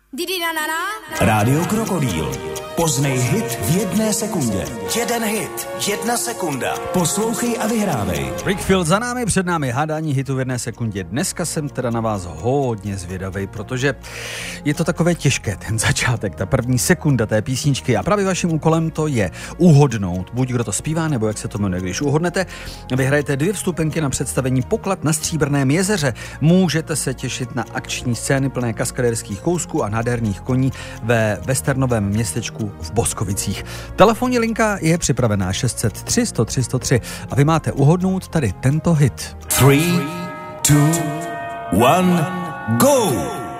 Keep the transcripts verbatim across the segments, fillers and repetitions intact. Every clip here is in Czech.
Rádio Krokodýl. Poznej hit v jedné sekundě. Jeden hit, jedna sekunda. Poslouchej a vyhrávej. Rickfield za námi, před námi hádání hitu v jedné sekundě. Dneska jsem teda na vás hodně zvědavej, protože je to takové těžké, ten začátek, ta první sekunda té písničky. A právě vaším úkolem to je uhodnout, buď kdo to zpívá, nebo jak se to jmenuje. Když uhodnete, vyhrajete dvě vstupenky na představení Poklad na Stříbrném jezeře. Můžete se těšit na akční scény plné kaskadérských kousků a nádherných koní ve westernovém městečku v Boskovicích. Telefonní linka je připravená šest set tři sto tři sto tři a vy máte uhodnout tady tento hit. tři, dva, jedna, go!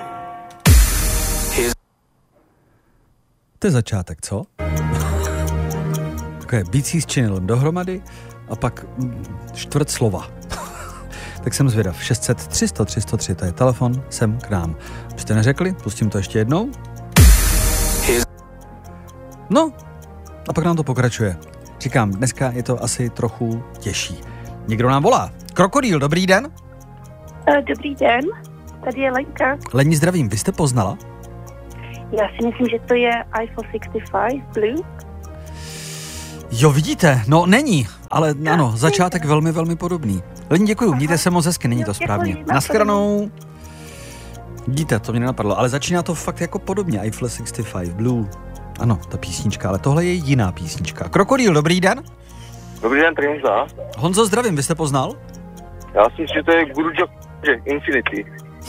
To je začátek, co? Takové bicí s činelem dohromady a pak čtvrt slova. Tak jsem zvědav. šest set tři sto tři sto tři, to je telefon, sem k nám. Byste neřekli? Pustím to ještě jednou. No, a pak nám to pokračuje. Říkám, dneska je to asi trochu těžší. Někdo nám volá. Krokodýl, dobrý den. Dobrý den, tady je Lenka. Lení, zdravím, vy jste poznala? Já si myslím, že to je iPhone šedesát pět Blue. Jo, vidíte, no není, ale ano, začátek velmi, velmi podobný. Lení, děkuju, mějte se moc hezky, není to správně. Naschranou. Vidíte, to mě nenapadlo, ale začíná to fakt jako podobně, iPhone šedesát pět Blue. Ano, ta písnička, ale tohle je jiná písnička. Krokodýl, dobrý den. Dobrý den, Trinza. Honzo, zdravím, vy jste poznal? Já si myslím, že to je Gurujo Infinity.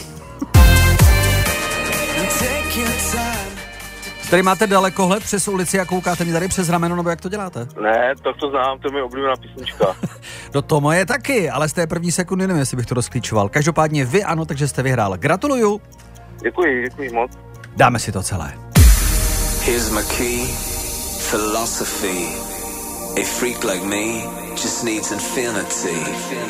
Tady máte dalekohled přes ulici a koukáte mi tady přes rameno, nebo jak to děláte? Ne, tak to znám, to je moje oblíbená písnička. No to moje taky, ale z té první sekundy nevím, jestli bych to rozklíčoval. Každopádně vy ano, takže jste vyhrál. Gratuluju. Děkuji, děkuji moc. Dáme si to celé. Here's my key, philosophy. A freak like me just needs infinity.